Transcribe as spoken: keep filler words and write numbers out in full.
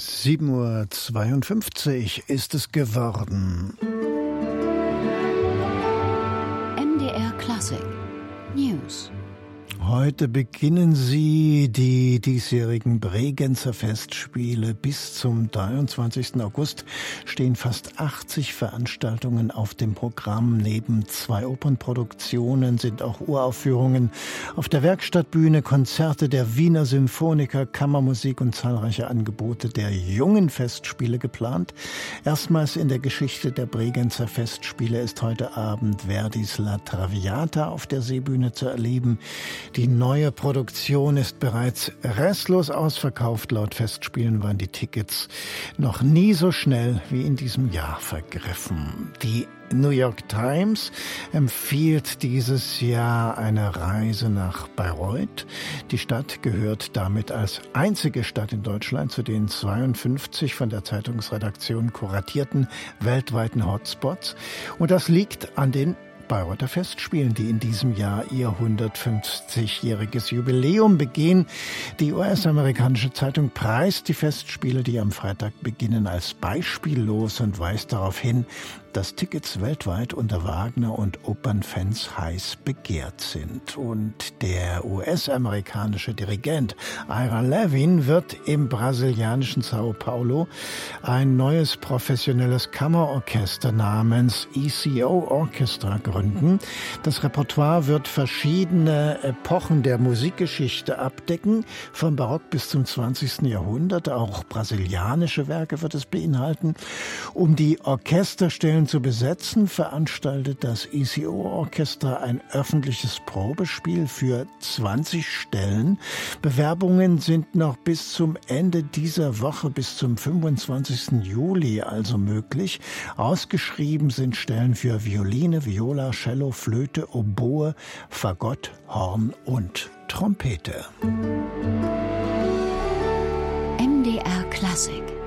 sieben Uhr zweiundfünfzig ist es geworden. M D R Klassik News. Heute beginnen sie die diesjährigen Bregenzer Festspiele. Bis zum dreiundzwanzigsten August stehen fast achtzig Veranstaltungen auf dem Programm. Neben zwei Opernproduktionen sind auch Uraufführungen auf der Werkstattbühne, Konzerte der Wiener Symphoniker, Kammermusik und zahlreiche Angebote der jungen Festspiele geplant. Erstmals in der Geschichte der Bregenzer Festspiele ist heute Abend Verdis La Traviata auf der Seebühne zu erleben. Die neue Produktion ist bereits restlos ausverkauft. Laut Festspielen waren die Tickets noch nie so schnell wie in diesem Jahr vergriffen. Die New York Times empfiehlt dieses Jahr eine Reise nach Bayreuth. Die Stadt gehört damit als einzige Stadt in Deutschland zu den zweiundfünfzig von der Zeitungsredaktion kuratierten weltweiten Hotspots. Und das liegt an den Bayreuther Festspielen, die in diesem Jahr ihr hundertfünfzigjähriges Jubiläum begehen. Die U S-amerikanische Zeitung preist die Festspiele, die am Freitag beginnen, als beispiellos und weist darauf hin, dass Tickets weltweit unter Wagner- und Opernfans heiß begehrt sind. Und der U S-amerikanische Dirigent Ira Levin wird im brasilianischen Sao Paulo ein neues professionelles Kammerorchester namens E C O Orchestra gründen. Das Repertoire wird verschiedene Epochen der Musikgeschichte abdecken, vom Barock bis zum zwanzigsten Jahrhundert. Auch brasilianische Werke wird es beinhalten. Um die Orchesterstellen zu besetzen, veranstaltet das E C O-Orchester ein öffentliches Probespiel für zwanzig Stellen. Bewerbungen sind noch bis zum Ende dieser Woche, bis zum fünfundzwanzigsten Juli also möglich. Ausgeschrieben sind Stellen für Violine, Viola, Cello, Flöte, Oboe, Fagott, Horn und Trompete. M D R Klassik.